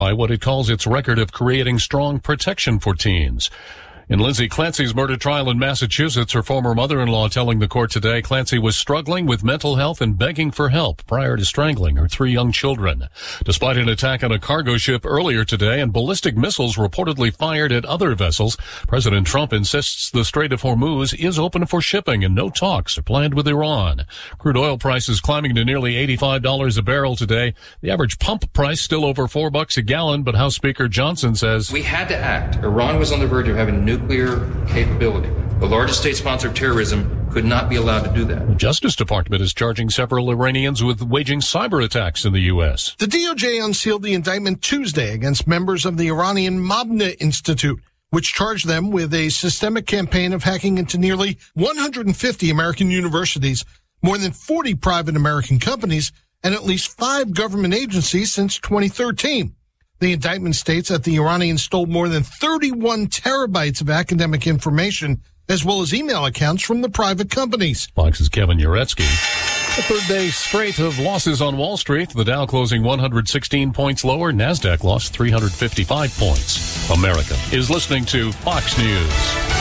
by what it calls its record of creating strong protection for teens. In Lindsay Clancy's murder trial in Massachusetts, her former mother-in-law telling the court today Clancy was struggling with mental health and begging for help prior to strangling her 3 young children. Despite an attack on a cargo ship earlier today and ballistic missiles reportedly fired at other vessels, President Trump insists the Strait of Hormuz is open for shipping and no talks are planned with Iran. Crude oil prices climbing to nearly $85 a barrel today. The average pump price still over $4 a gallon, but House Speaker Johnson says we had to act. Iran was on the verge of having nuclear capability. The largest state sponsor of terrorism could not be allowed to do that. The Justice Department is charging several Iranians with waging cyber attacks in the U.S. The DOJ unsealed the indictment Tuesday against members of the Iranian Mabna Institute, which charged them with a systemic campaign of hacking into nearly 150 American universities, more than 40 private American companies, and at least 5 government agencies since 2013. The indictment states that the Iranians stole more than 31 terabytes of academic information, as well as email accounts from the private companies. Fox's Kevin Uretsky. The third day straight of losses on Wall Street. The Dow closing 116 points lower. NASDAQ lost 355 points. America is listening to Fox News.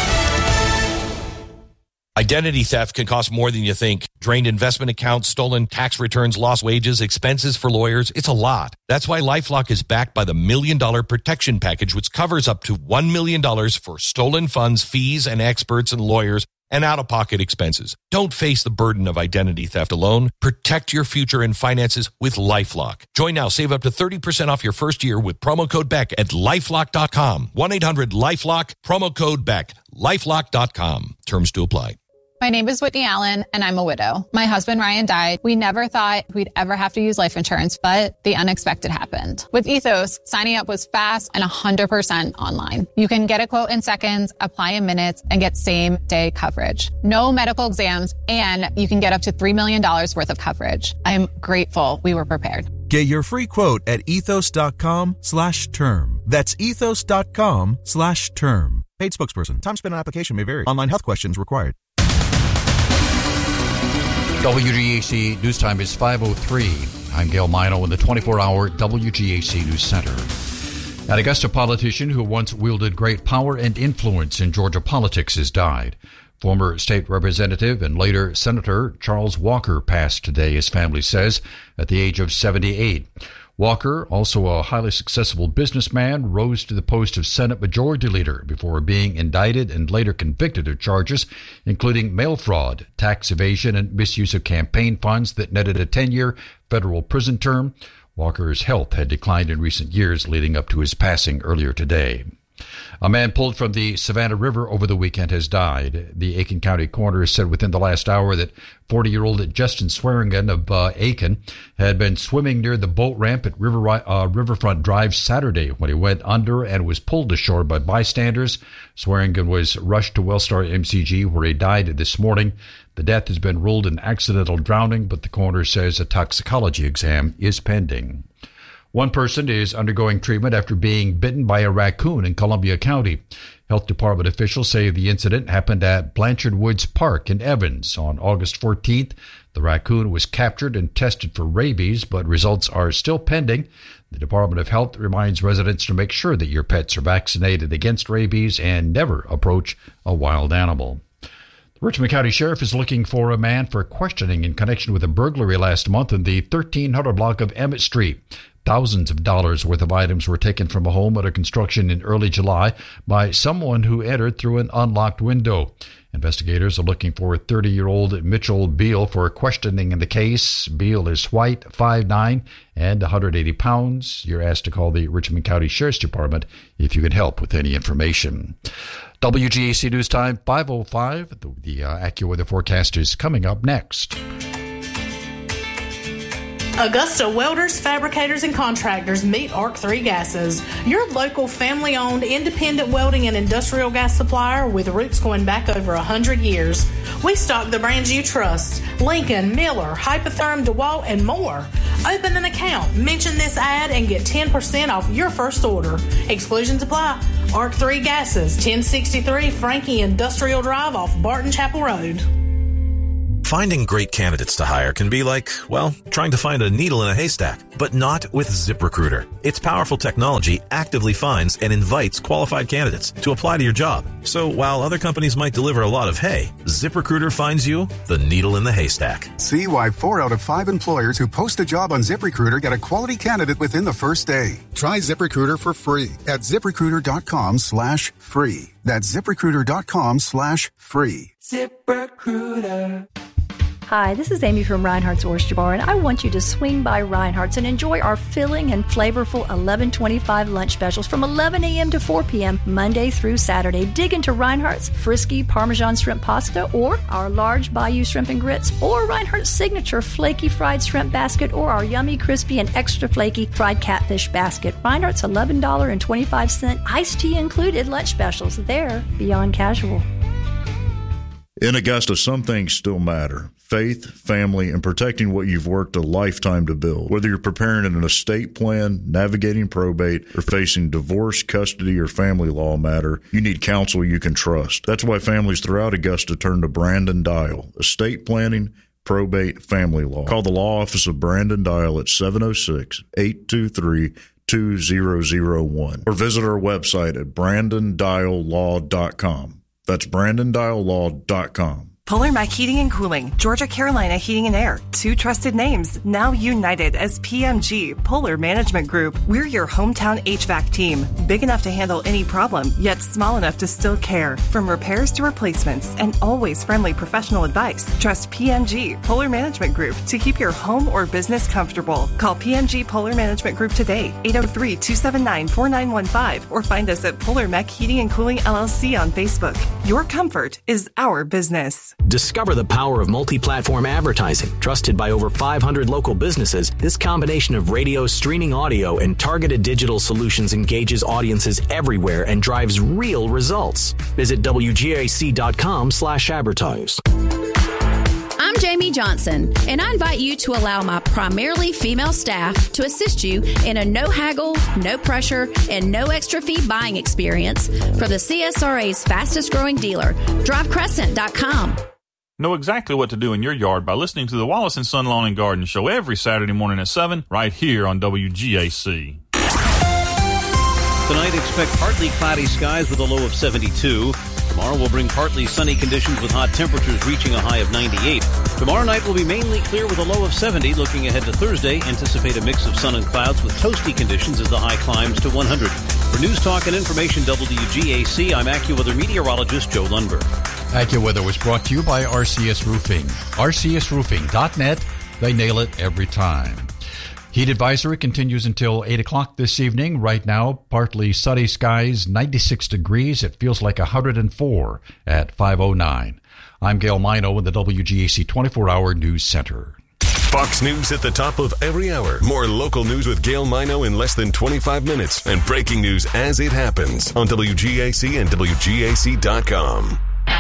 Identity theft can cost more than you think. Drained investment accounts, stolen tax returns, lost wages, expenses for lawyers. It's a lot. That's why LifeLock is backed by the $1 Million Protection Package, which covers up to $1 million for stolen funds, fees, and experts and lawyers, and out-of-pocket expenses. Don't face the burden of identity theft alone. Protect your future and finances with LifeLock. Join now. Save up to 30% off your first year with promo code BECK at LifeLock.com. 1-800-LifeLock, promo code BECK. LifeLock.com. Terms to apply. My name is Whitney Allen, and I'm a widow. My husband, Ryan, died. We never thought we'd ever have to use life insurance, but the unexpected happened. With Ethos, signing up was fast and 100% online. You can get a quote in seconds, apply in minutes, and get same-day coverage. No medical exams, and you can get up to $3 million worth of coverage. I'm grateful we were prepared. Get your free quote at ethos.com/term. That's ethos.com/term. Paid spokesperson. Time spent on application may vary. Online health questions required. WGAC News Time is 5:03. I'm Gail Mino in the 24-hour WGAC News Center. An Augusta politician who once wielded great power and influence in Georgia politics has died. Former state representative and later Senator Charles Walker passed today, his family says, at the age of 78. Walker, also a highly successful businessman, rose to the post of Senate Majority Leader before being indicted and later convicted of charges, including mail fraud, tax evasion, and misuse of campaign funds that netted a 10-year federal prison term. Walker's health had declined in recent years, leading up to his passing earlier today. A man pulled from the Savannah River over the weekend has died. The Aiken County coroner said within the last hour that 40-year-old Justin Swearingen of Aiken had been swimming near the boat ramp at Riverfront Drive Saturday when he went under and was pulled ashore by bystanders. Swearingen was rushed to Wellstar MCG where he died this morning. The death has been ruled an accidental drowning, but the coroner says a toxicology exam is pending. One person is undergoing treatment after being bitten by a raccoon in Columbia County. Health Department officials say the incident happened at Blanchard Woods Park in Evans on August 14th. The raccoon was captured and tested for rabies, but results are still pending. The Department of Health reminds residents to make sure that your pets are vaccinated against rabies and never approach a wild animal. The Richmond County Sheriff is looking for a man for questioning in connection with a burglary last month in the 1300 block of Emmett Street. Thousands of dollars worth of items were taken from a home under construction in early July by someone who entered through an unlocked window. Investigators are looking for 30-year-old Mitchell Beal for questioning in the case. Beal is white, 5'9", and 180 pounds. You're asked to call the Richmond County Sheriff's Department if you can help with any information. WGAC News Time, 5:05. The AccuWeather forecast is coming up next. Augusta welders, fabricators, and contractors meet ARC3 Gases, your local family-owned independent welding and industrial gas supplier with roots going back over 100 years. We stock the brands you trust: Lincoln, Miller, Hypotherm, DeWalt, and more. Open an account, mention this ad, and get 10% off your first order. Exclusions apply. ARC3 Gases, 1063 Frankie Industrial Drive off Barton Chapel Road. Finding great candidates to hire can be like, well, trying to find a needle in a haystack, but not with ZipRecruiter. Its powerful technology actively finds and invites qualified candidates to apply to your job. So while other companies might deliver a lot of hay, ZipRecruiter finds you the needle in the haystack. See why 4 out of 5 employers who post a job on ZipRecruiter get a quality candidate within the first day. Try ZipRecruiter for free at ZipRecruiter.com/free. That's ZipRecruiter.com/free. ZipRecruiter. Hi, this is Amy from Reinhardt's Oyster Bar, and I want you to swing by Reinhardt's and enjoy our filling and flavorful 11:25 lunch specials from 11 a.m. to 4 p.m. Monday through Saturday. Dig into Reinhardt's Frisky Parmesan Shrimp Pasta, or our large Bayou Shrimp and Grits, or Reinhardt's Signature Flaky Fried Shrimp Basket, or our yummy, crispy, and extra flaky fried catfish basket. Reinhardt's $11.25 iced tea included lunch specials. They're beyond casual. In Augusta, some things still matter. Faith, family, and protecting what you've worked a lifetime to build. Whether you're preparing an estate plan, navigating probate, or facing divorce, custody, or family law matter, you need counsel you can trust. That's why families throughout Augusta turn to Brandon Dial. Estate planning, probate, family law. Call the law office of Brandon Dial at 706-823-2001 or visit our website at brandondiallaw.com. That's brandondiallaw.com. Polar Mac Heating and Cooling, Georgia Carolina Heating and Air, 2 trusted names, now united as PMG, Polar Management Group. We're your hometown HVAC team, big enough to handle any problem, yet small enough to still care. From repairs to replacements, and always friendly professional advice. Trust PMG, Polar Management Group, to keep your home or business comfortable. Call PMG Polar Management Group today, 803-279-4915, or find us at Polar Mac Heating and Cooling LLC on Facebook. Your comfort is our business. Discover the power of multi-platform advertising. Trusted by over 500 local businesses, this combination of radio, streaming audio, and targeted digital solutions engages audiences everywhere and drives real results. Visit WGAC.com/advertise. I'm Jamie Johnson, and I invite you to allow my primarily female staff to assist you in a no haggle, no pressure, and no extra fee buying experience for the CSRA's fastest growing dealer, DriveCrescent.com. Know exactly what to do in your yard by listening to the Wallace & Son Lawn and Garden Show every Saturday morning at 7 right here on WGAC. Tonight, expect partly cloudy skies with a low of 72. Tomorrow will bring partly sunny conditions with hot temperatures reaching a high of 98. Tomorrow night will be mainly clear with a low of 70. Looking ahead to Thursday, anticipate a mix of sun and clouds with toasty conditions as the high climbs to 100. For News Talk and Information WGAC, I'm AccuWeather meteorologist Joe Lundberg. AccuWeather was brought to you by RCS Roofing. RCSRoofing.net. They nail it every time. Heat advisory continues until 8 o'clock this evening. Right now, partly sunny skies, 96 degrees. It feels like 104 at 5:09. I'm Gail Mino in the WGAC 24-hour News Center. Fox News at the top of every hour. More local news with Gail Mino in less than 25 minutes. And breaking news as it happens on WGAC and WGAC.com.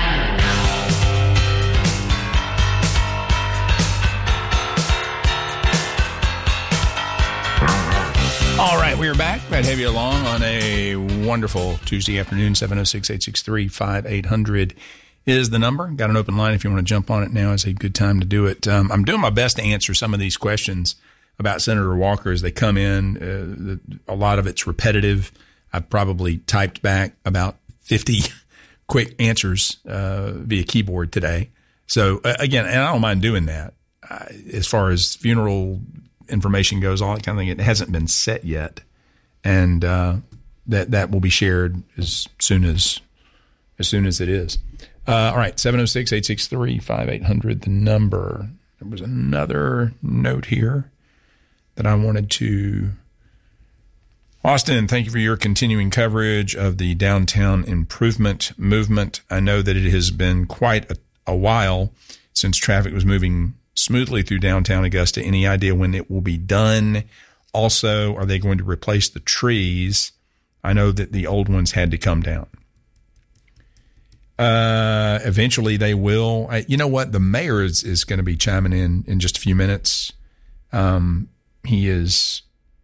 All right, we are back. Glad to have you along on a wonderful Tuesday afternoon. 706-863-5800 is the number. Got an open line if you want to jump on it now. Is a good time to do it. I'm doing my best to answer some of these questions about Senator Walker as they come in. A lot of it's repetitive. I've probably typed back about 50 quick answers via keyboard today. So, again, and I don't mind doing that. As far as funeral information goes, all that kind of thing, it hasn't been set yet, and that will be shared as soon as it is. All right, 706-863-5800, the number. There was another note here that I wanted to. Austin, thank you for your continuing coverage of the downtown improvement movement. I know that it has been quite a while since traffic was moving smoothly through downtown Augusta. Any idea when it will be done? Also, are they going to replace the trees? I know that the old ones had to come down. Eventually they will. You know what? The mayor is going to be chiming in just a few minutes. He is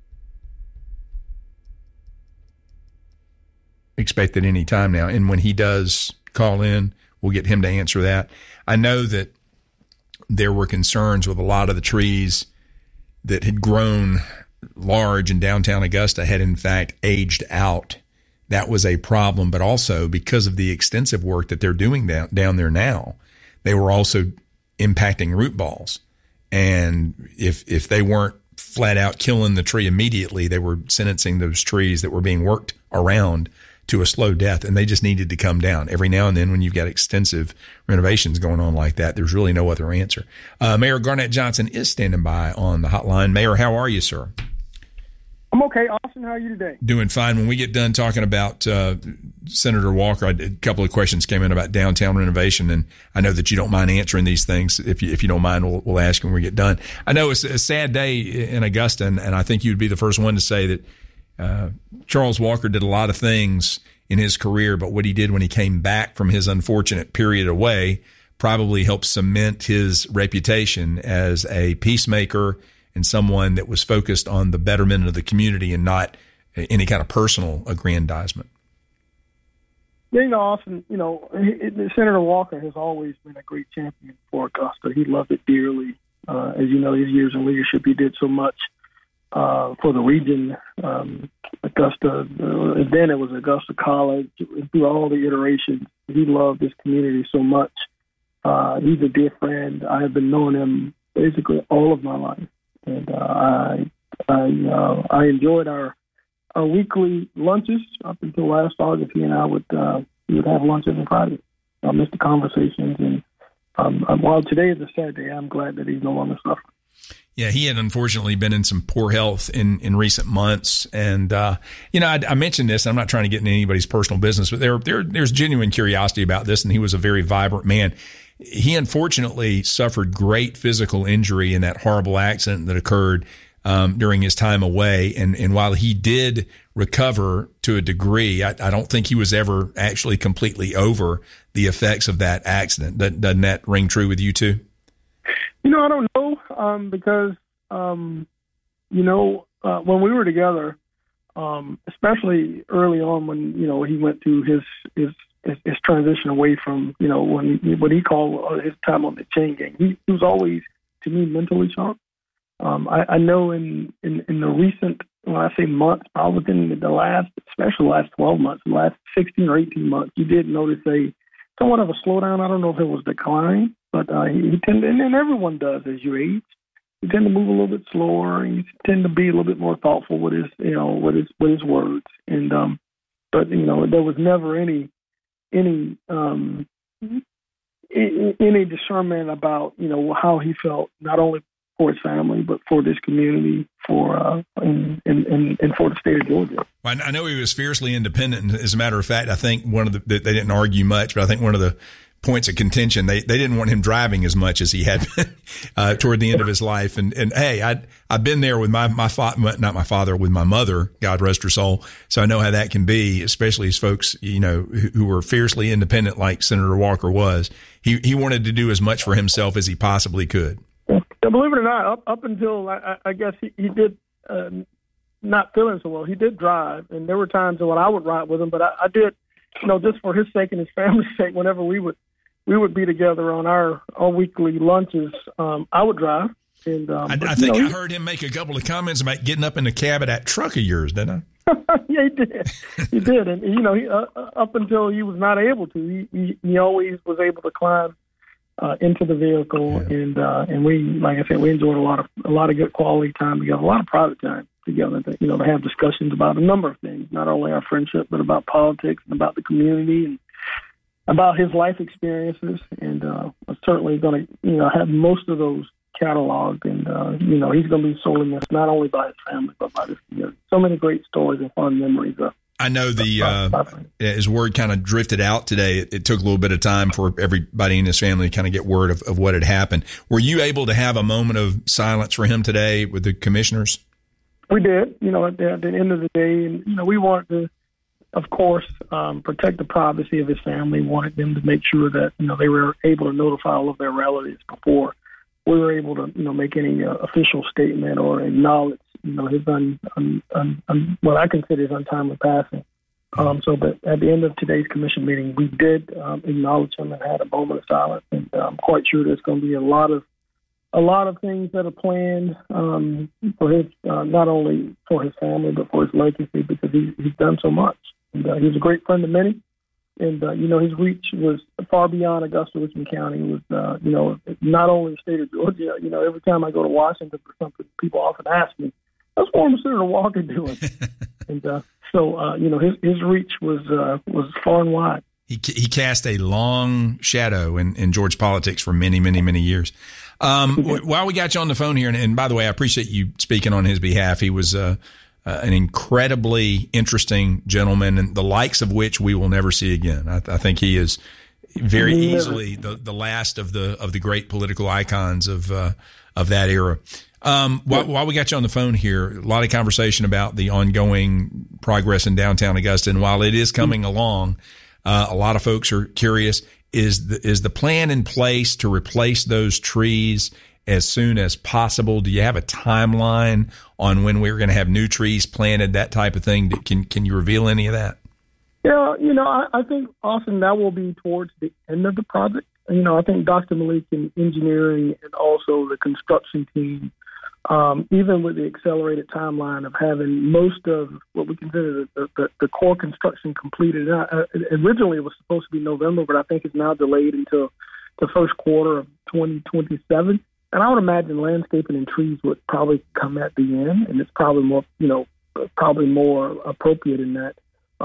expected any time now. And when he does call in, we'll get him to answer that. I know that there were concerns with a lot of the trees that had grown large in downtown Augusta had in fact aged out. That was a problem, but also because of the extensive work that they're doing down there now, they were also impacting root balls. And if they weren't flat out killing the tree immediately, they were sentencing those trees that were being worked around to a slow death, and they just needed to come down. Every now and then when you've got extensive renovations going on like that, there's really no other answer. Mayor Garnett Johnson is standing by on the hotline. Mayor, how are you, sir? I'm okay. Austin, how are you today? Doing fine. When we get done talking about Senator Walker, a couple of questions came in about downtown renovation, and I know that you don't mind answering these things. If you don't mind, we'll ask when we get done. I know it's a sad day in Augusta, and I think you'd be the first one to say that Charles Walker did a lot of things in his career, but what he did when he came back from his unfortunate period away probably helped cement his reputation as a peacemaker and someone that was focused on the betterment of the community and not any kind of personal aggrandizement. Austin, Senator Walker has always been a great champion for Augusta. He loved it dearly. As you know, his years in leadership, he did so much for the region. Augusta, then it was Augusta College. Through all the iterations, he loved this community so much. He's a dear friend. I have been knowing him basically all of my life. And I enjoyed our weekly lunches up until last August. He and I would have lunch every Friday. I missed the conversations, and while today is a sad day, I'm glad that he's no longer suffering. Yeah, he had unfortunately been in some poor health in recent months, and I mentioned this. I'm not trying to get into anybody's personal business, but there's genuine curiosity about this, and he was a very vibrant man. He unfortunately suffered great physical injury in that horrible accident that occurred during his time away. And while he did recover to a degree, I don't think he was ever actually completely over the effects of that accident. Doesn't that ring true with you too? I don't know because, when we were together, especially early on when, he went through his transition away from, what he called his time on the chain gang. He was always, to me, mentally sharp. I know in the recent, when I say months, probably within the last 12 months, the last 16 or 18 months, you did notice somewhat of a slowdown. I don't know if it was decline, but he tended, and everyone does as you age, you tend to move a little bit slower, and you tend to be a little bit more thoughtful with his, with his words. And but there was never any discernment about how he felt, not only for his family but for this community, and for the state of Georgia. I know he was fiercely independent, and as a matter of fact, I think they didn't argue much, but I think one of the points of contention, they didn't want him driving as much as he had been toward the end of his life. And hey, I've been there with not my father, with my mother, God rest her soul. So I know how that can be, especially as folks, who were fiercely independent like Senator Walker was. He wanted to do as much for himself as he possibly could. Yeah, believe it or not, up until I guess he did not feeling so well, he did drive, and there were times when I would ride with him, but I did, just for his sake and his family's sake, whenever we would be together on our weekly lunches, I would drive. And I think I heard him make a couple of comments about getting up in the cab of that truck of yours, didn't I? Yeah, he did. He did, and he, up until he was not able to, he always was able to climb into the vehicle, yeah. And we, like I said, we enjoyed a lot of good quality time together, a lot of private time together. To have discussions about a number of things, not only our friendship, but about politics and about the community and about his life experiences. And I'm certainly going to have most of those cataloged, and he's going to be sorely missed, not only by his family but by this community. So many great stories and fun memories. I know his word kind of drifted out today. It took a little bit of time for everybody in his family to kind of get word of what had happened. Were you able to have a moment of silence for him today with the commissioners? We did. At the end of the day, and we wanted to, of course, protect the privacy of his family. Wanted them to make sure that they were able to notify all of their relatives before we were able to make any official statement or acknowledge his what I consider his untimely passing. But at the end of today's commission meeting, we did acknowledge him and had a moment of silence. And I'm quite sure there's going to be a lot of a lot of things that are planned for his, not only for his family, but for his legacy, because he's done so much. And he's a great friend of many. And, his reach was far beyond Augusta, Richmond County. It was, not only the state of Georgia. Every time I go to Washington for something, people often ask me, "What's former Senator Walker doing?" And his reach was far and wide. He cast a long shadow in Georgia politics for many, many, many years. While we got you on the phone here, and by the way, I appreciate you speaking on his behalf. He was an incredibly interesting gentleman, and the likes of which we will never see again. I think he is very easily the last of the great political icons of that era. While we got you on the phone here, a lot of conversation about the ongoing progress in downtown Augusta, and while it is coming along, a lot of folks are curious: is the plan in place to replace those trees as soon as possible? Do you have a timeline on when we're going to have new trees planted, that type of thing? Can you reveal any of that? Yeah, I think, Austin, that will be towards the end of the project. I think Dr. Malik in engineering and also the construction team, even with the accelerated timeline of having most of what we consider the core construction completed. Originally, it was supposed to be November, but I think it's now delayed until the first quarter of 2027. And I would imagine landscaping and trees would probably come at the end, and it's probably more appropriate in that.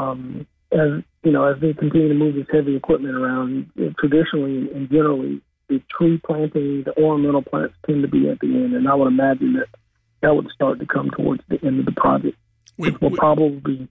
As they continue to move this heavy equipment around, traditionally and generally, the tree planting, the ornamental plants tend to be at the end, and I would imagine that would start to come towards the end of the project, which will probably be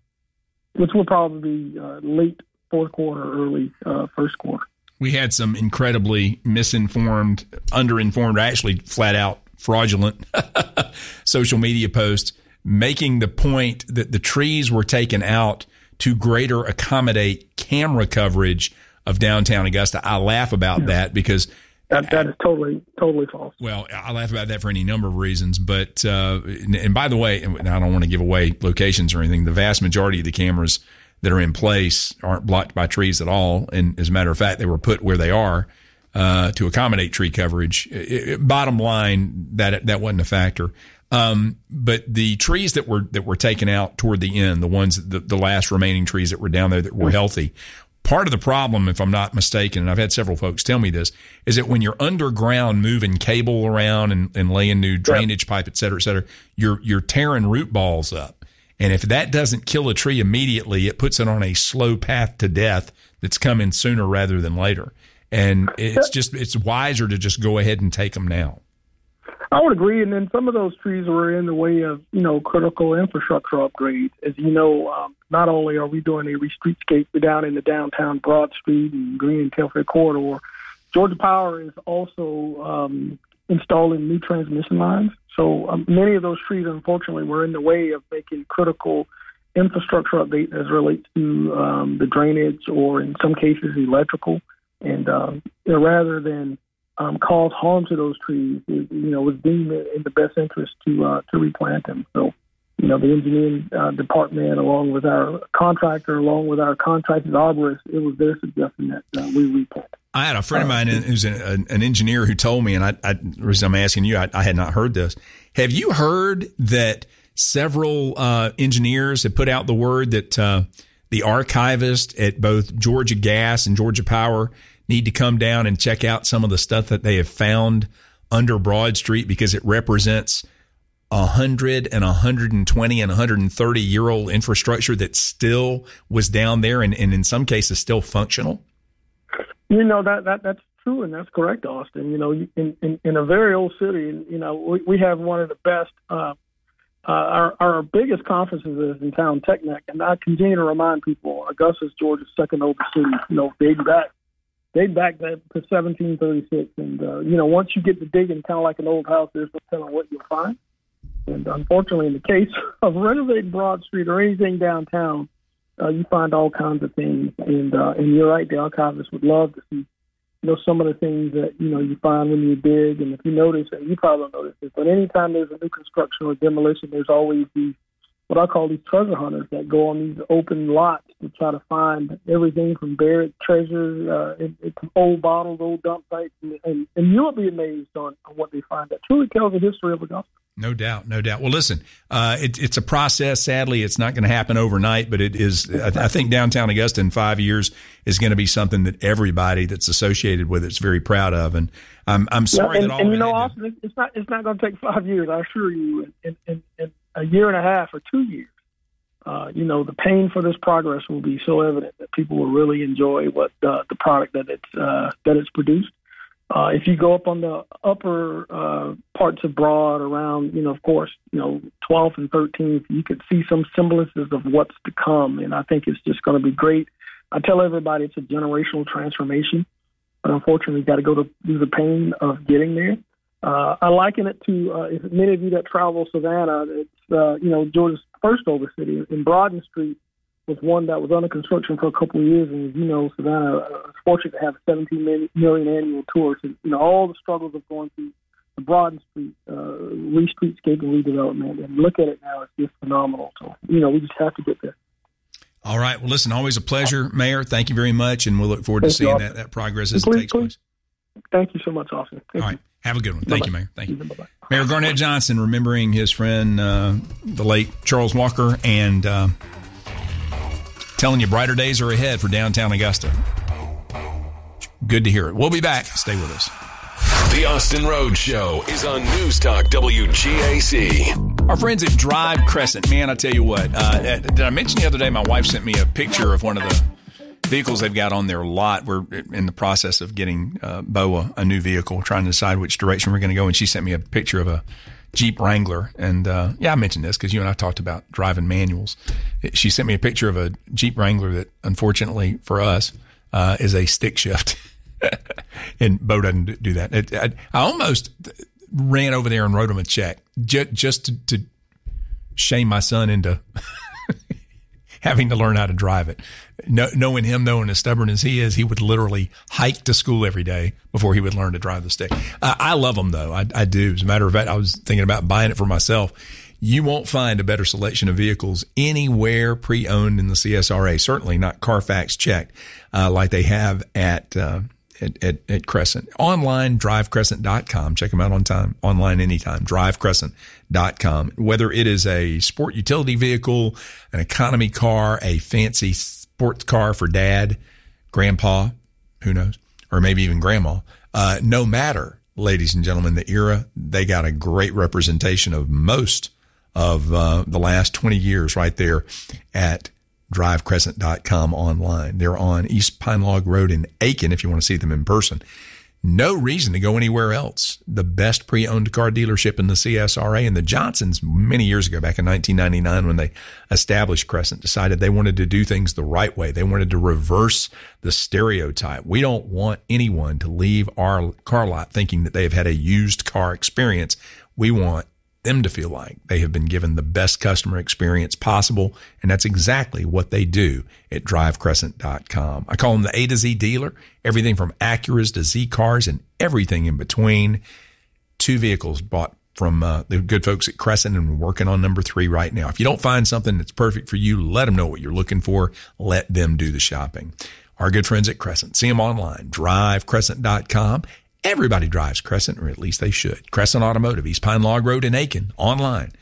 late fourth quarter, early first quarter. We had some incredibly misinformed, underinformed, or actually flat out fraudulent social media posts making the point that the trees were taken out to greater accommodate camera coverage of downtown Augusta. I laugh about that because that is totally false. Well, I laugh about that for any number of reasons. But and by the way, and I don't want to give away locations or anything. The vast majority of the cameras that are in place aren't blocked by trees at all. And as a matter of fact, they were put where they are to accommodate tree coverage. Bottom line, that wasn't a factor. But the trees that were taken out toward the end, the ones, the last remaining trees that were down there that were healthy, part of the problem, if I'm not mistaken, and I've had several folks tell me this, is that when you're underground moving cable around and laying new drainage pipe, et cetera, you're tearing root balls up. And if that doesn't kill a tree immediately, it puts it on a slow path to death that's coming sooner rather than later. And it's wiser to just go ahead and take them now. I would agree. And then some of those trees were in the way of, critical infrastructure upgrades. As you know, not only are we doing a streetscape down in the downtown Broad Street and Green and Telfair corridor, Georgia Power is also installing new transmission lines. So many of those trees, unfortunately, were in the way of making critical infrastructure updates as relates to the drainage or, in some cases, electrical. And rather than cause harm to those trees, was deemed in the best interest to replant them. So, the engineering department, along with our contractor, along with our contracted arborist, it was their suggestion that we replant. I had a friend of mine who's an engineer who told me, and the reason I'm asking you, I had not heard this. Have you heard that several engineers have put out the word that the archivist at both Georgia Gas and Georgia Power need to come down and check out some of the stuff that they have found under Broad Street because it represents 100 and 120 and 130-year-old infrastructure that still was down there and in some cases still functional? That's true, and that's correct, Austin. In a very old city, we have one of the best. Our biggest conferences is in town, TechNet, and I continue to remind people Augusta's Georgia's second oldest city. Dating back to 1736, and once you get to digging, kind of like an old house, there's no telling what you'll find. And unfortunately, in the case of renovating Broad Street or anything downtown, you find all kinds of things. And you're right, the archivist would love to see, some of the things that you find when you dig. And if you notice, and you probably don't notice this, but anytime there's a new construction or demolition, there's always these what I call these treasure hunters that go on these open lots to try to find everything from buried treasures, old bottles, old dump sites, and you'll be amazed on what they find. That truly tells the history of Augusta. No doubt, no doubt. Well, listen, it's a process. Sadly, it's not going to happen overnight, but it is. I think downtown Augusta in 5 years is going to be something that everybody that's associated with it's very proud of. And I'm sorry that all. And Austin, it's not going to take 5 years. I assure you. In a year and a half or 2 years, the pain for this progress will be so evident that people will really enjoy what the product that it's produced. If you go up on the upper parts of Broad around, of course, 12th and 13th, you could see some semblances of what's to come. And I think it's just going to be great. I tell everybody it's a generational transformation, but unfortunately, you've got to go through the pain of getting there. I liken it to, if many of you that travel Savannah, it's, Georgia's first overcity. In Broaden Street was one that was under construction for a couple of years. And as Savannah is fortunate to have a $17 million annual tour. So, all the struggles of going through the Broaden Street, streetscape and redevelopment. And look at it now, it's just phenomenal. So, we just have to get there. All right. Well, listen, always a pleasure, Mayor. Thank you very much. And we'll look forward to seeing that progress as it takes place. Thank you so much, Austin. All right. Have a good one. Thank you, Mayor. Thank you. Bye-bye. Mayor Garnett Johnson, remembering his friend, the late Charles Walker, and telling you brighter days are ahead for downtown Augusta. Good to hear it. We'll be back. Stay with us. The Austin Rhodes Show is on News Talk WGAC. Our friends at Drive Crescent, man, I tell you what, did I mention the other day my wife sent me a picture of one of the vehicles they've got on their lot. We're in the process of getting Bo a new vehicle, trying to decide which direction we're going to go. And she sent me a picture of a Jeep Wrangler. And I mentioned this because you and I talked about driving manuals. She sent me a picture of a Jeep Wrangler that, unfortunately for us, is a stick shift. And Bo doesn't do that. I almost ran over there and wrote him a check just to shame my son into having to learn how to drive it. Knowing him, knowing as stubborn as he is, he would literally hike to school every day before he would learn to drive the stick. I love them, though. I do. As a matter of fact, I was thinking about buying it for myself. You won't find a better selection of vehicles anywhere pre-owned in the CSRA, certainly not Carfax checked, like they have at Crescent. Online, drivecrescent.com. Check them out online anytime, drivecrescent.com. Whether it is a sport utility vehicle, an economy car, a fancy sports car for dad, grandpa, who knows, or maybe even grandma, no matter, ladies and gentlemen, the era, they got a great representation of most of the last 20 years right there at drivecrescent.com online. They're on East Pine Log Road in Aiken if you want to see them in person. No reason to go anywhere else. The best pre-owned car dealership in the CSRA. And the Johnsons, many years ago, back in 1999, when they established Crescent, decided they wanted to do things the right way. They wanted to reverse the stereotype. We don't want anyone to leave our car lot thinking that they have had a used car experience. We want them to feel like they have been given the best customer experience possible. And that's exactly what they do at drivecrescent.com. I call them the A to Z dealer, everything from Acuras to Z cars and everything in between. 2 vehicles bought from the good folks at Crescent, and we're working on number 3 right now. If you don't find something that's perfect for you, let them know what you're looking for. Let them do the shopping. Our good friends at Crescent. See them online, drivecrescent.com. Everybody drives Crescent, or at least they should. Crescent Automotive, East Pine Log Road in Aiken. Online,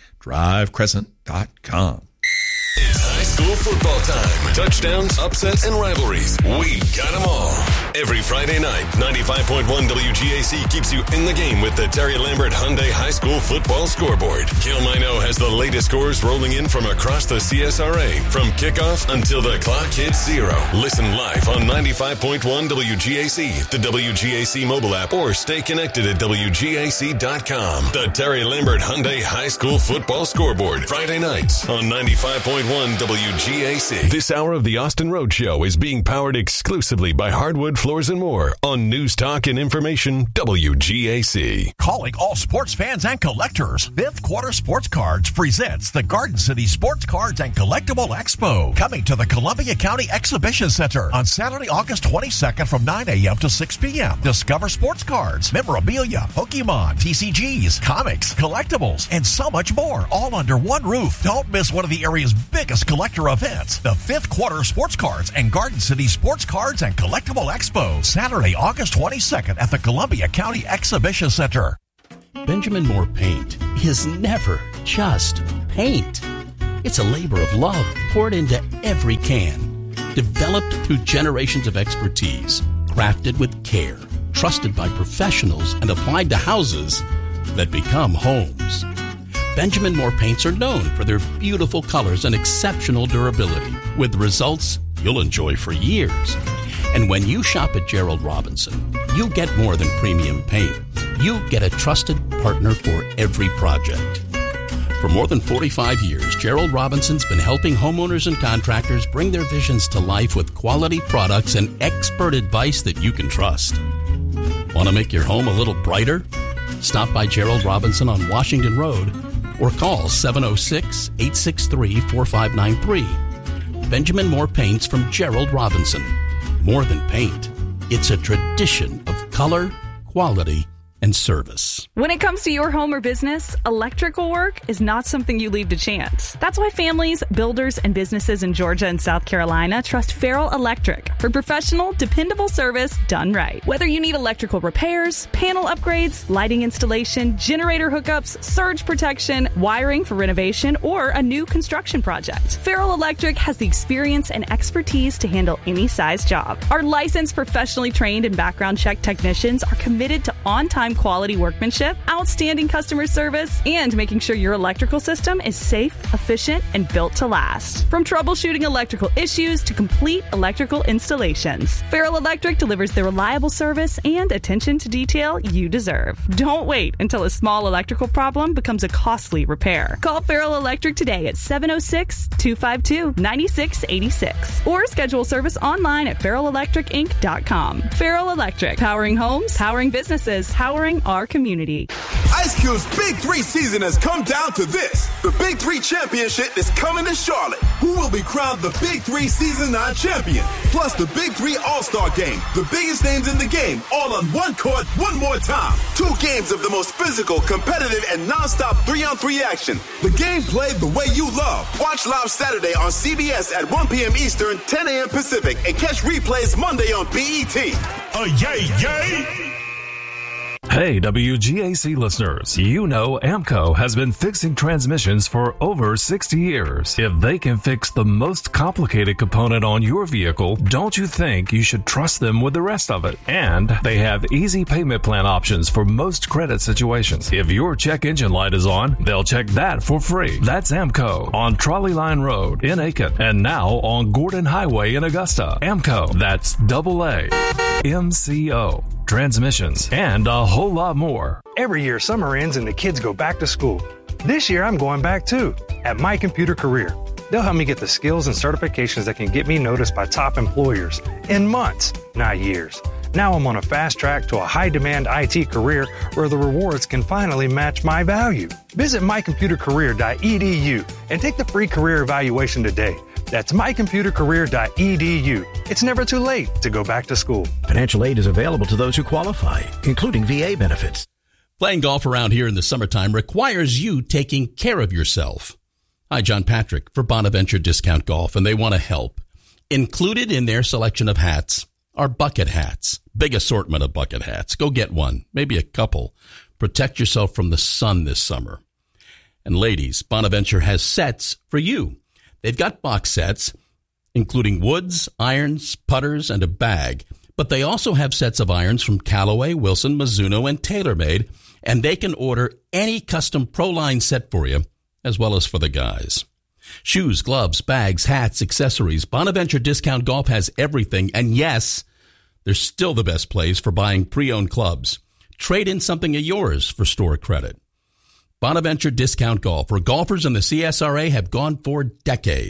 drivecrescent.com. It's high school football time. Touchdowns, upsets, and rivalries. We got them all. Every Friday night, 95.1 WGAC keeps you in the game with the Terry Lambert Hyundai High School Football Scoreboard. Gil Mino has the latest scores rolling in from across the CSRA, from kickoff until the clock hits 0. Listen live on 95.1 WGAC, the WGAC mobile app, or stay connected at WGAC.com. The Terry Lambert Hyundai High School Football Scoreboard, Friday nights on 95.1 WGAC. This hour of the Austin Rhodes Show is being powered exclusively by Hardwood hardwood floors and more on News Talk and Information WGAC. Calling all sports fans and collectors, Fifth Quarter Sports Cards presents the Garden City Sports Cards and Collectible Expo, coming to the Columbia County Exhibition Center on Saturday, August 22nd from 9 a.m. to 6 p.m. Discover sports cards, memorabilia, Pokemon, TCGs, comics, collectibles, and so much more, all under one roof. Don't miss one of the area's biggest collector events, the Fifth Quarter Sports Cards and Garden City Sports Cards and Collectible Expo, Saturday, August 22nd at the Columbia County Exhibition Center. Benjamin Moore Paint is never just paint. It's a labor of love poured into every can, developed through generations of expertise, crafted with care, trusted by professionals, and applied to houses that become homes. Benjamin Moore Paints are known for their beautiful colors and exceptional durability, with results you'll enjoy for years. And when you shop at Gerald Robinson, you get more than premium paint. You get a trusted partner for every project. For more than 45 years, Gerald Robinson's been helping homeowners and contractors bring their visions to life with quality products and expert advice that you can trust. Want to make your home a little brighter? Stop by Gerald Robinson on Washington Road or call 706-863-4593. Benjamin Moore Paints from Gerald Robinson. More than paint, it's a tradition of color, quality, and service. When it comes to your home or business, electrical work is not something you leave to chance. That's why families, builders, and businesses in Georgia and South Carolina trust Farrell Electric for professional, dependable service done right. Whether you need electrical repairs, panel upgrades, lighting installation, generator hookups, surge protection, wiring for renovation, or a new construction project, Farrell Electric has the experience and expertise to handle any size job. Our licensed, professionally trained, and background check technicians are committed to on-time quality workmanship, outstanding customer service, and making sure your electrical system is safe, efficient, and built to last. From troubleshooting electrical issues to complete electrical installations, Farrell Electric delivers the reliable service and attention to detail you deserve. Don't wait until a small electrical problem becomes a costly repair. Call Farrell Electric today at 706-252-9686 or schedule service online at farrellelectricinc.com. Farrell Electric, powering homes, powering businesses, powering our community. Ice Cube's Big 3 season has come down to this. The Big 3 Championship is coming to Charlotte. Who will be crowned the Big 3 Season 9 champion? Plus the Big 3 All-Star Game. The biggest names in the game, all on one court, one more time. 2 games of the most physical, competitive, and non-stop 3-on-3 action. The game played the way you love. Watch live Saturday on CBS at 1 p.m. Eastern, 10 a.m. Pacific, and catch replays Monday on BET. Yay, yay! Hey, WGAC listeners, you know AMCO has been fixing transmissions for over 60 years. If they can fix the most complicated component on your vehicle, don't you think you should trust them with the rest of it? And they have easy payment plan options for most credit situations. If your check engine light is on, they'll check that for free. That's AMCO on Trolley Line Road in Aiken and now on Gordon Highway in Augusta. AMCO, that's AAMCO. Transmissions, and a whole lot more. Every year, summer ends and the kids go back to school. This year, I'm going back too, at My Computer Career. They'll help me get the skills and certifications that can get me noticed by top employers in months, not years. Now I'm on a fast track to a high-demand IT career where the rewards can finally match my value. Visit mycomputercareer.edu and take the free career evaluation today. That's mycomputercareer.edu. It's never too late to go back to school. Financial aid is available to those who qualify, including VA benefits. Playing golf around here in the summertime requires you taking care of yourself. Hi, John Patrick for Bonaventure Discount Golf, and they want to help. Included in their selection of hats are bucket hats. Big assortment of bucket hats. Go get one, maybe a couple. Protect yourself from the sun this summer. And ladies, Bonaventure has sets for you. They've got box sets, including woods, irons, putters, and a bag. But they also have sets of irons from Callaway, Wilson, Mizuno, and TaylorMade, and they can order any custom Pro-Line set for you, as well as for the guys. Shoes, gloves, bags, hats, accessories. Bonaventure Discount Golf has everything, and yes, they're still the best place for buying pre-owned clubs. Trade in something of yours for store credit. Bonaventure Discount Golf, where golfers in the CSRA have gone for decades.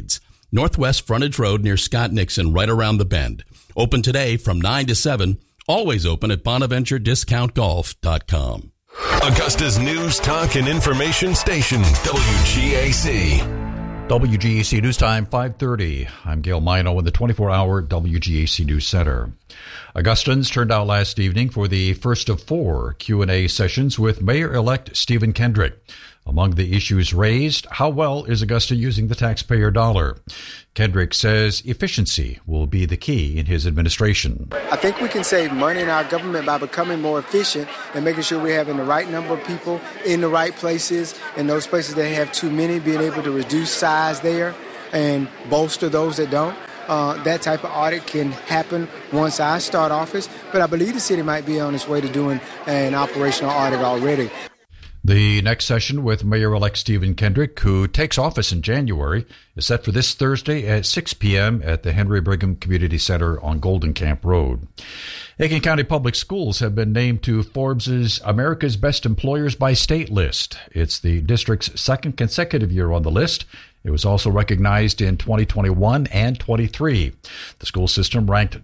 Northwest Frontage Road near Scott Nixon, right around the bend. Open today from 9 to 7. Always open at BonaventureDiscountGolf.com. Augusta's news, talk, and information station, WGAC. WGAC News Time, 5:30. I'm Gail Mino in the 24-hour WGAC News Center. Augustans turned out last evening for the first of 4 Q&A sessions with Mayor-elect Stephen Kendrick. Among the issues raised, how well is Augusta using the taxpayer dollar? Kendrick says efficiency will be the key in his administration. I think we can save money in our government by becoming more efficient and making sure we're having the right number of people in the right places, and those places that have too many, being able to reduce size there and bolster those that don't. That type of audit can happen once I start office, but I believe the city might be on its way to doing an operational audit already. The next session with Mayor-elect Stephen Kendrick, who takes office in January, is set for this Thursday at 6 p.m. at the Henry Brigham Community Center on Golden Camp Road. Aiken County Public Schools have been named to Forbes' America's Best Employers by State list. It's the district's second consecutive year on the list. It was also recognized in 2021 and 23. The school system ranked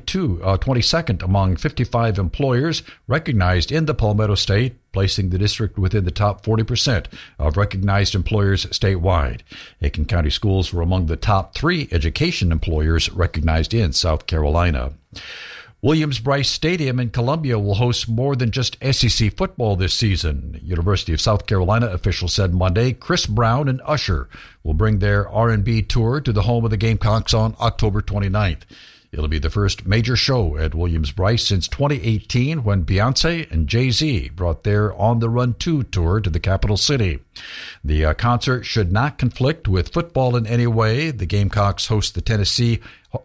22nd among 55 employers recognized in the Palmetto State, placing the district within the top 40% of recognized employers statewide. Aiken County Schools were among the top 3 education employers recognized in South Carolina. Williams-Brice Stadium in Columbia will host more than just SEC football this season. University of South Carolina officials said Monday Chris Brown and Usher will bring their R&B tour to the home of the Gamecocks on October 29th. It'll be the first major show at Williams-Brice since 2018 when Beyonce and Jay-Z brought their On the Run 2 tour to the capital city. The concert should not conflict with football in any way. The Gamecocks host Tennessee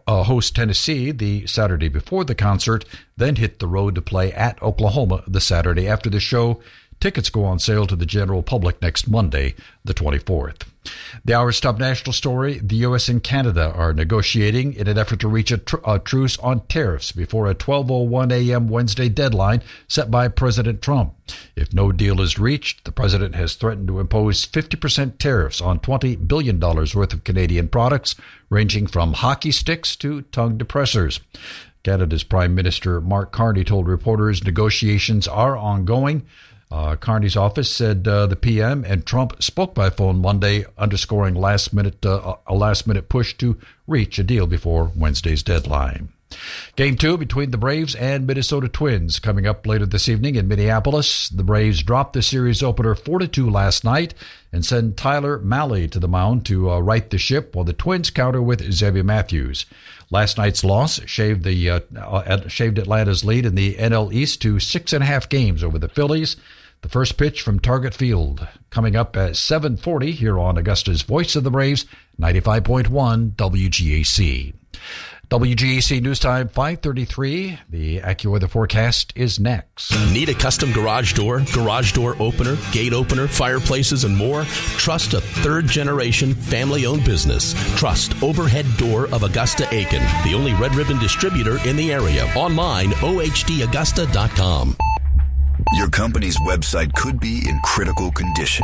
the Saturday before the concert, then hit the road to play at Oklahoma the Saturday after the show. Tickets go on sale to the general public next Monday, the 24th. The hour's top national story, the U.S. and Canada are negotiating in an effort to reach a truce on tariffs before a 12:01 a.m. Wednesday deadline set by President Trump. If no deal is reached, the president has threatened to impose 50% tariffs on $20 billion worth of Canadian products, ranging from hockey sticks to tongue depressors. Canada's Prime Minister Mark Carney told reporters negotiations are ongoing. Carney's office said the PM and Trump spoke by phone Monday, underscoring a last-minute push to reach a deal before Wednesday's deadline. Game 2 between the Braves and Minnesota Twins coming up later this evening in Minneapolis. The Braves dropped the series opener 4-2 last night and send Tyler Mahle to the mound to right the ship, while the Twins counter with Xavier Matthews. Last night's loss shaved Atlanta's lead in the NL East to 6.5 games over the Phillies. The first pitch from Target Field coming up at 7:40 here on Augusta's Voice of the Braves, 95.1 WGAC. WGAC News Time 5:33. The AccuWeather forecast is next. Need a custom garage door opener, gate opener, fireplaces, and more? Trust a third-generation family-owned business. Trust Overhead Door of Augusta Aiken, the only red ribbon distributor in the area. Online, ohdaugusta.com. Your company's website could be in critical condition.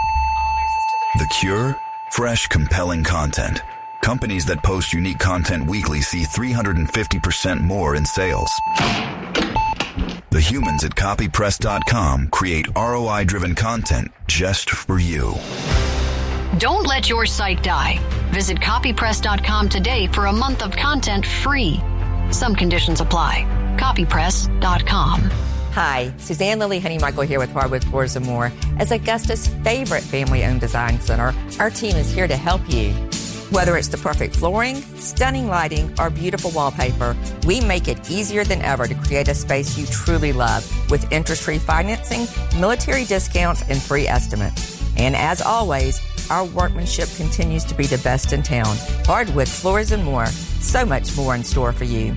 The cure? Fresh, compelling content. Companies that post unique content weekly see 350% more in sales. The humans at copypress.com create ROI-driven content just for you. Don't let your site die. Visit copypress.com today for a month of content free. Some conditions apply. Copypress.com. Hi, Suzanne Lily Honeymichael here with Hardwood Floors & More. As Augusta's favorite family-owned design center, our team is here to help you. Whether it's the perfect flooring, stunning lighting, or beautiful wallpaper, we make it easier than ever to create a space you truly love with interest-free financing, military discounts, and free estimates. And as always, our workmanship continues to be the best in town. Hardwood Floors & More. So much more in store for you.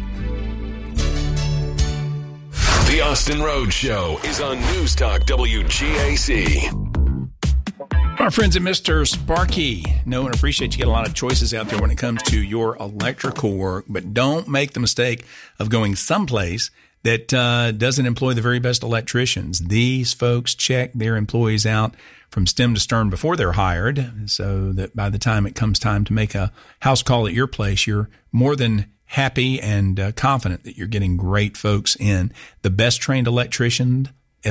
The Austin Road Show is on News Talk WGAC. Our friends at Mr. Sparky know and appreciate you get a lot of choices out there when it comes to your electrical work, but don't make the mistake of going someplace that doesn't employ the very best electricians. These folks check their employees out from stem to stern before they're hired, so that by the time it comes time to make a house call at your place, you're more than happy and confident that you're getting great folks in. The best trained electricians,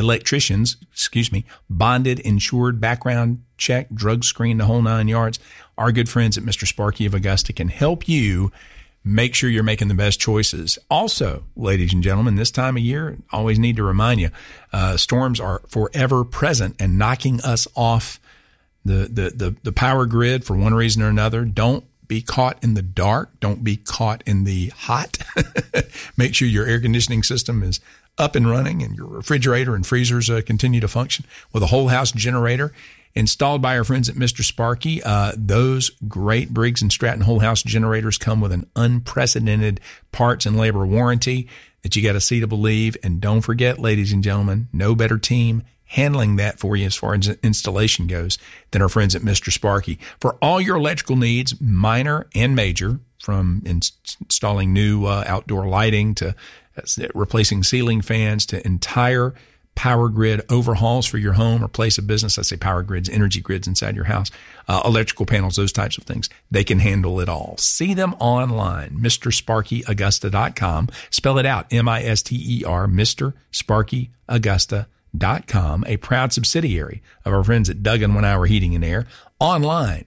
bonded, insured, background check, drug screen, the whole 9 yards. Our good friends at Mr. Sparky of Augusta can help you make sure you're making the best choices. Also, ladies and gentlemen, this time of year, always need to remind you, storms are forever present and knocking us off the power grid for one reason or another. Don't be caught in the dark. Don't be caught in the hot. Make sure your air conditioning system is up and running and your refrigerator and freezers continue to function with a whole house generator installed by our friends at Mr. Sparky. Those great Briggs & Stratton whole house generators come with an unprecedented parts and labor warranty that you got to see to believe. And don't forget, ladies and gentlemen, no better team handling that for you as far as installation goes than our friends at Mr. Sparky. For all your electrical needs, minor and major, from installing new outdoor lighting to replacing ceiling fans to entire power grid overhauls for your home or place of business. I say power grids, energy grids inside your house, electrical panels, those types of things. They can handle it all. See them online, MrSparkyAugusta.com. Spell it out, M-I-S-T-E-R, MrSparkyAugusta.com, a proud subsidiary of our friends at Duggan 1 Hour Heating and Air. Online,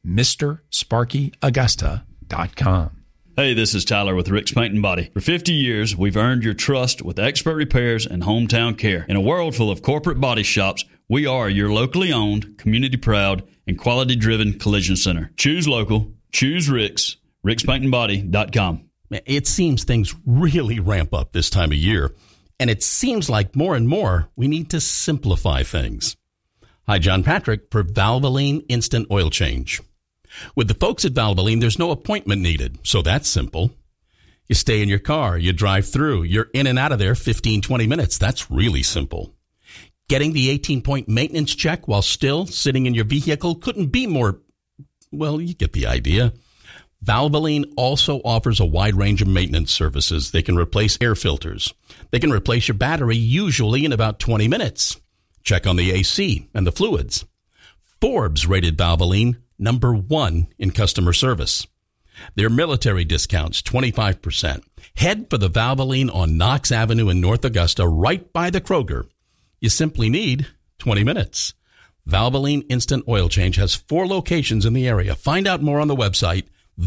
MrSparkyAugusta.com. Hey, this is Tyler with Rick's Paint and Body. For 50 years, we've earned your trust with expert repairs and hometown care. In a world full of corporate body shops, we are your locally owned, community-proud, and quality-driven collision center. Choose local. Choose Rick's. Rick'sPaintandBody.com. It seems things really ramp up this time of year, and it seems like more and more we need to simplify things. Hi, John Patrick for Valvoline Instant Oil Change. With the folks at Valvoline, there's no appointment needed, so that's simple. You stay in your car, you drive through, you're in and out of there 15, 20 minutes. That's really simple. Getting the 18-point maintenance check while still sitting in your vehicle couldn't be more, well, you get the idea. Valvoline also offers a wide range of maintenance services. They can replace air filters. They can replace your battery, usually in about 20 minutes. Check on the AC and the fluids. Forbes rated Valvoline number 1 in customer service. Their military discounts, 25%. Head for the Valvoline on Knox Avenue in North Augusta, right by the Kroger. You simply need 20 minutes. Valvoline Instant Oil Change has 4 locations in the area. Find out more on the website,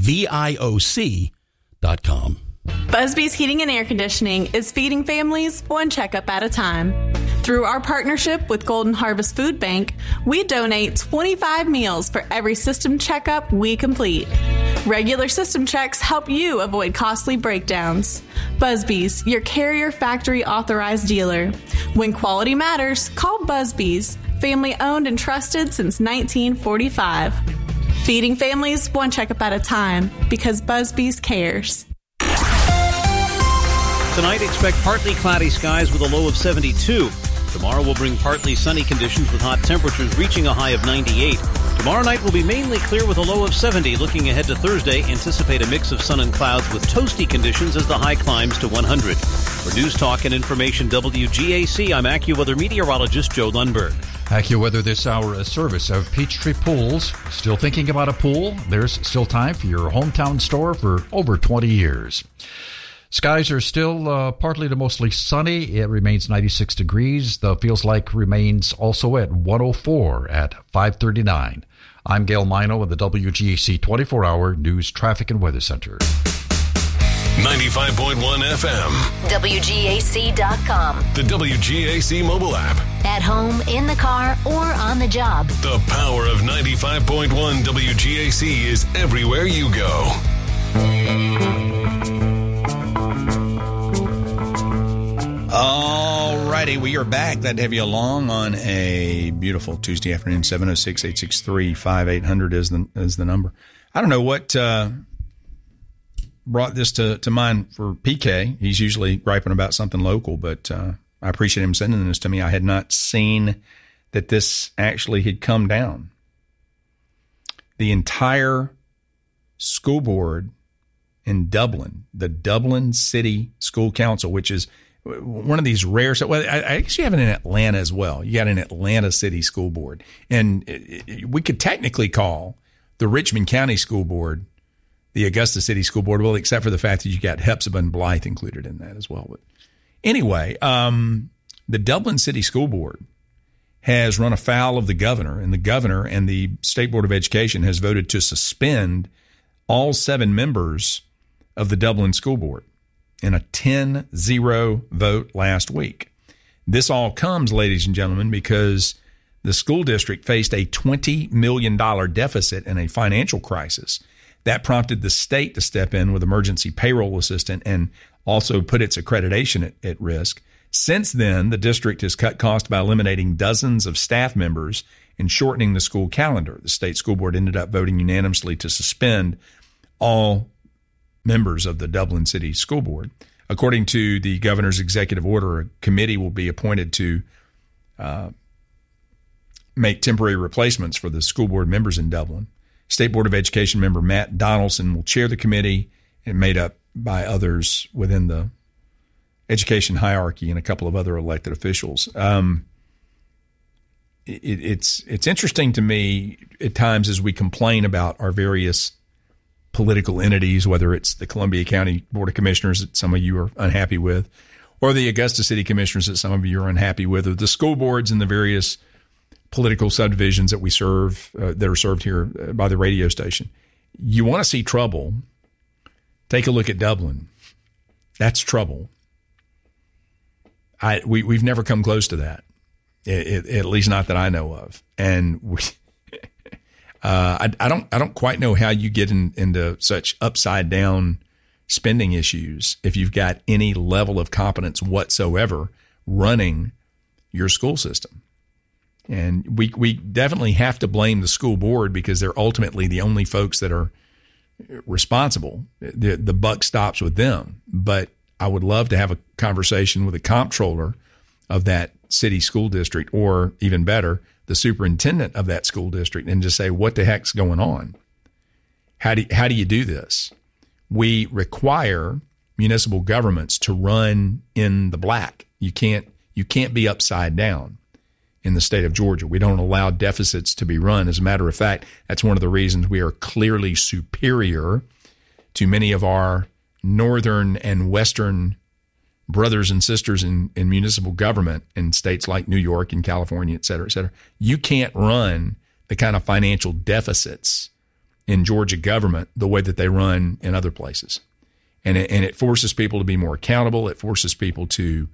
VIOC.com. Busby's Heating and Air Conditioning is feeding families one checkup at a time. Through our partnership with Golden Harvest Food Bank, we donate 25 meals for every system checkup we complete. Regular system checks help you avoid costly breakdowns. Busby's, your Carrier Factory authorized dealer. When quality matters, call Busby's, family owned and trusted since 1945. Feeding families one checkup at a time because Busby's cares. Tonight, expect partly cloudy skies with a low of 72. Tomorrow will bring partly sunny conditions with hot temperatures reaching a high of 98. Tomorrow night will be mainly clear with a low of 70. Looking ahead to Thursday, anticipate a mix of sun and clouds with toasty conditions as the high climbs to 100. For News Talk and Information WGAC, I'm AccuWeather meteorologist Joe Lundberg. AccuWeather this hour, a service of Peachtree Pools. Still thinking about a pool? There's still time for your hometown store for over 20 years. Skies are still partly to mostly sunny. It remains 96 degrees. The feels like remains also at 104 at 5:39. I'm Gail Mino in the WGAC 24-hour News, Traffic, and Weather Center. 95.1 FM. WGAC.com. The WGAC mobile app. At home, in the car, or on the job. The power of 95.1 WGAC is everywhere you go. All righty, we are back. Glad to have you along on a beautiful Tuesday afternoon. 706-863-5800 is the number. I don't know what brought this to mind for PK. He's usually griping about something local, but I appreciate him sending this to me. I had not seen that this actually had come down. The entire school board in Dublin, the Dublin City School Council, which is one of these rare. Well, I guess you have it in Atlanta as well. You got an Atlanta City School Board, and we could technically call the Richmond County School Board the Augusta City School Board, well, except for the fact that you got Hepzibah and Blythe included in that as well. But anyway, the Dublin City School Board has run afoul of the governor, and the governor and the State Board of Education has voted to suspend all 7 members of the Dublin School Board in a 10-0 vote last week. This all comes, ladies and gentlemen, because the school district faced a $20 million deficit and a financial crisis. That prompted the state to step in with emergency payroll assistance and also put its accreditation at risk. Since then, the district has cut costs by eliminating dozens of staff members and shortening the school calendar. The state school board ended up voting unanimously to suspend all members of the Dublin City School Board. According to the governor's executive order, a committee will be appointed to make temporary replacements for the school board members in Dublin. State Board of Education member Matt Donaldson will chair the committee, and made up by others within the education hierarchy and a couple of other elected officials. It's interesting to me at times as we complain about our various political entities, whether it's the Columbia County Board of Commissioners that some of you are unhappy with, or the Augusta City Commissioners that some of you are unhappy with, or the school boards and the various political subdivisions that we serve, that are served here by the radio station. You want to see trouble, take a look at Dublin. That's trouble. We've never come close to that, at least not that I know of. And I don't quite know how you get into such upside down spending issues if you've got any level of competence whatsoever running your school system. And we definitely have to blame the school board because they're ultimately the only folks that are responsible. The buck stops with them. But I would love to have a conversation with the comptroller of that city school district, or even better, the superintendent of that school district, and just say, what the heck's going on? How do you do this? We require municipal governments to run in the black. You can't be upside down. In the state of Georgia, we don't allow deficits to be run. As a matter of fact, that's one of the reasons we are clearly superior to many of our northern and western brothers and sisters in municipal government in states like New York and California, et cetera, et cetera. You can't run the kind of financial deficits in Georgia government the way that they run in other places. And it forces people to be more accountable. It forces people to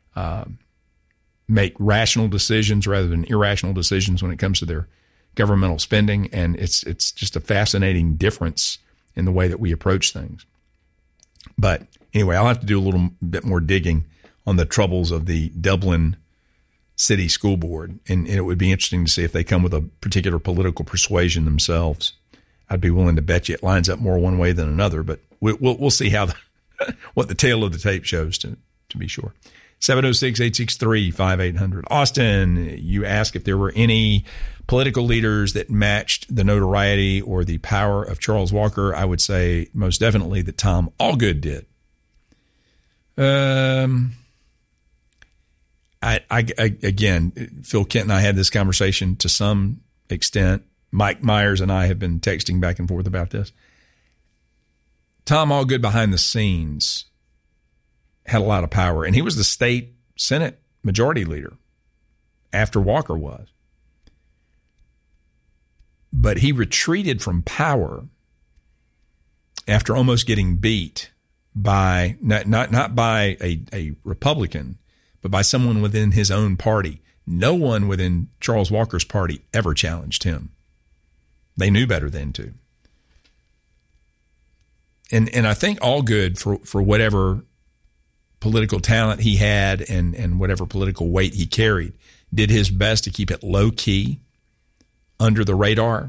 make rational decisions rather than irrational decisions when it comes to their governmental spending. And it's just a fascinating difference in the way that we approach things. But anyway, I'll have to do a little bit more digging on the troubles of the Dublin City School Board. And it would be interesting to see if they come with a particular political persuasion themselves. I'd be willing to bet you it lines up more one way than another, but we'll see how what the tail of the tape shows to be sure. 706-863-5800. Austin, you asked if there were any political leaders that matched the notoriety or the power of Charles Walker. I would say most definitely that Tom Allgood did. Again, Phil Kent and I had this conversation to some extent. Mike Myers and I have been texting back and forth about this. Tom Allgood behind the scenes had a lot of power, and he was the state Senate majority leader after Walker was. But he retreated from power after almost getting beat by not by a Republican, but by someone within his own party. No one within Charles Walker's party ever challenged him. They knew better then too. And I think Allgood, for whatever political talent he had and whatever political weight he carried, did his best to keep it low key, under the radar.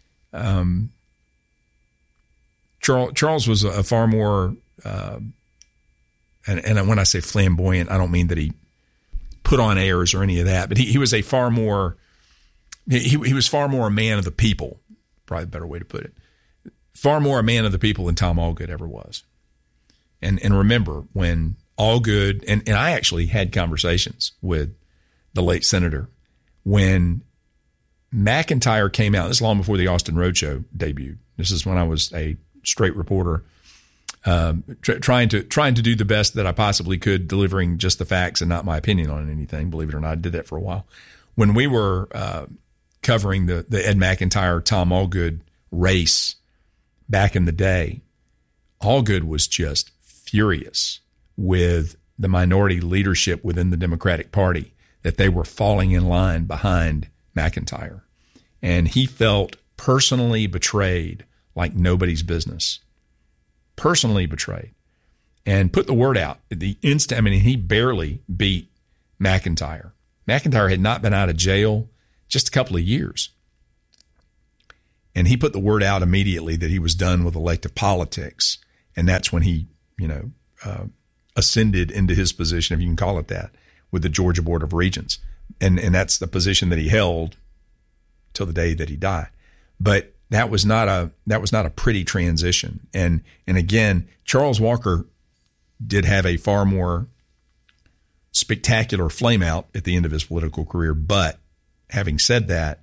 Charles was a far more, and when I say flamboyant, I don't mean that he put on airs or any of that, but he was a far more, he was far more a man of the people, probably a better way to put it. Far more a man of the people than Tom Allgood ever was. And remember, when Allgood, and I actually had conversations with the late senator when McIntyre came out. This is long before the Austin Roadshow debuted. This is when I was a straight reporter, trying to do the best that I possibly could, delivering just the facts and not my opinion on anything. Believe it or not, I did that for a while. When we were covering the Ed McIntyre, Tom Allgood race back in the day, Allgood was just furious with the minority leadership within the Democratic Party, that they were falling in line behind McIntyre. And he felt personally betrayed like nobody's business. Personally betrayed. And put the word out. He barely beat McIntyre. McIntyre had not been out of jail just a couple of years. And he put the word out immediately that he was done with elective politics. And that's when he, ascended into his position, if you can call it that, with the Georgia Board of Regents. And that's the position that he held till the day that he died. But that was not a pretty transition. And again, Charles Walker did have a far more spectacular flame out at the end of his political career. But having said that,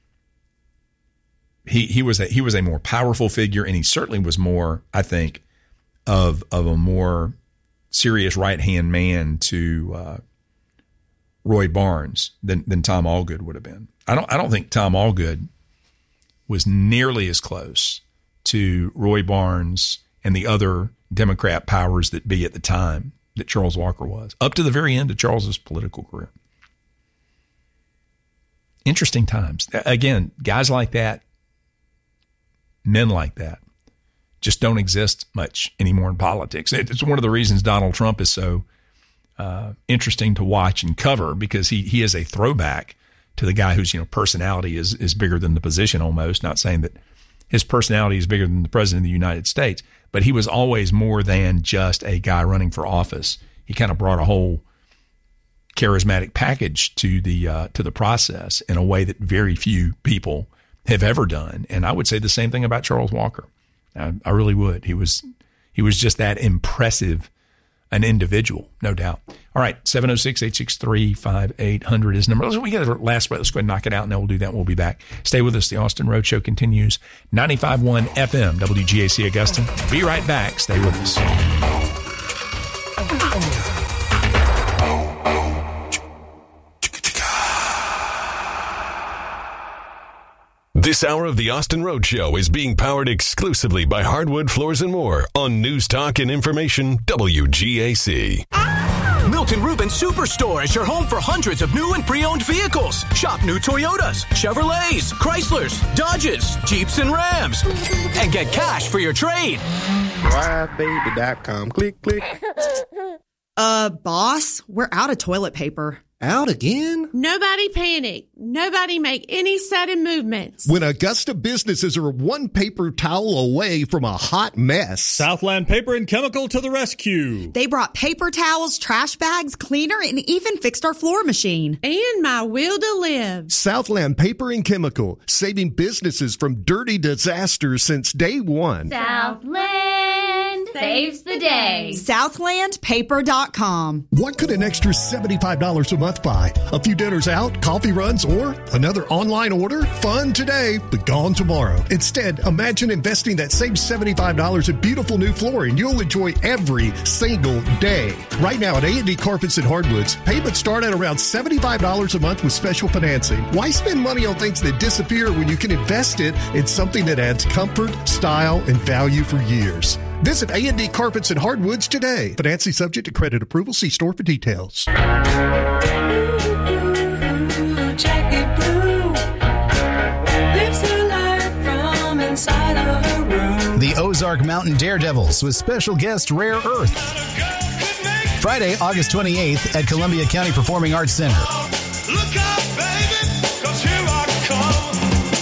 he was a more powerful figure, and he certainly was more, I think, of a more serious right-hand man to Roy Barnes than Tom Allgood would have been. I don't think Tom Allgood was nearly as close to Roy Barnes and the other Democrat powers that be at the time that Charles Walker was, up to the very end of Charles's political career. Interesting times. Again, guys like that, men like that, just don't exist much anymore in politics. It's one of the reasons Donald Trump is so interesting to watch and cover, because he is a throwback to the guy whose personality is bigger than the position almost. Not saying that his personality is bigger than the president of the United States, but he was always more than just a guy running for office. He kind of brought a whole charismatic package to the process in a way that very few people have ever done. And I would say the same thing about Charles Walker. I really would. He was just that impressive an individual, no doubt. All right, 706-863-5800 is the number. We got the last one. Let's go ahead and knock it out, and then we'll do that, and we'll be back. Stay with us. The Austin Roadshow continues. 95.1 FM, WGAC Augusta. Be right back. Stay with us. This hour of the Austin Roadshow is being powered exclusively by Hardwood Floors and More on News Talk and Information WGAC. Milton Rubin Superstore is your home for hundreds of new and pre-owned vehicles. Shop new Toyotas, Chevrolets, Chryslers, Dodges, Jeeps, and Rams. And get cash for your trade. WiFiBaby.com. Click, click. Boss, we're out of toilet paper. Out again? Nobody panic. Nobody make any sudden movements. When Augusta businesses are one paper towel away from a hot mess. Southland Paper and Chemical to the rescue. They brought paper towels, trash bags, cleaner, and even fixed our floor machine. And my will to live. Southland Paper and Chemical, saving businesses from dirty disasters since day one. Southland saves the day. SouthlandPaper.com. What could an extra $75 a month buy? A few dinners out, coffee runs, or another online order? Fun today, but gone tomorrow. Instead, imagine investing that same $75 in beautiful new flooring you'll enjoy every single day. Right now at A&D Carpets and Hardwoods, payments start at around $75 a month with special financing. Why spend money on things that disappear when you can invest it in something that adds comfort, style, and value for years? Visit A&D Carpets and Hardwoods today. Financing subject to credit approval. See store for details. The Ozark Mountain Daredevils with special guest Rare Earth. Friday, August 28th at Columbia County Performing Arts Center. Look out, baby, 'cause here I come.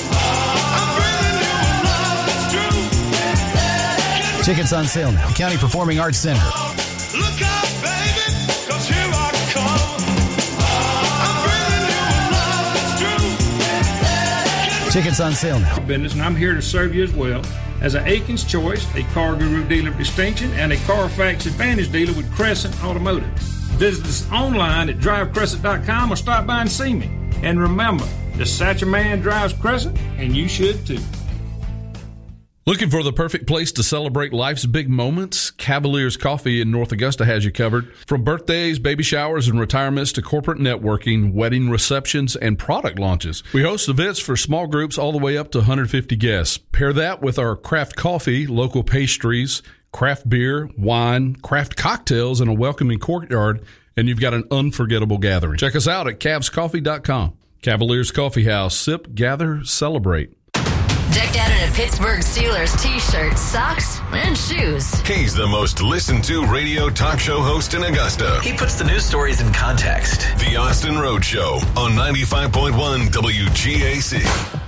Tickets on sale now. County Performing Arts Center. Look out, baby, 'cause here I come. Tickets on sale now. Business, and I'm here to serve you as well. as an Aikens Choice, a Car Guru dealer of distinction, and a Carfax Advantage dealer with Crescent Automotive. Visit us online at drivecrescent.com or stop by and see me. And remember, the Satcher man drives Crescent, and you should too. Looking for the perfect place to celebrate life's big moments? Cavalier's Coffee in North Augusta has you covered. From birthdays, baby showers, and retirements to corporate networking, wedding receptions, and product launches. We host events for small groups all the way up to 150 guests. Pair that with our craft coffee, local pastries, craft beer, wine, craft cocktails, and a welcoming courtyard, and you've got an unforgettable gathering. Check us out at cavscoffee.com. Cavalier's Coffee House. Sip, gather, celebrate. Decked out in a Pittsburgh Steelers t-shirt, socks, and shoes. He's the most listened to radio talk show host in Augusta. He puts the news stories in context. The Austin Road Show on 95.1 WGAC.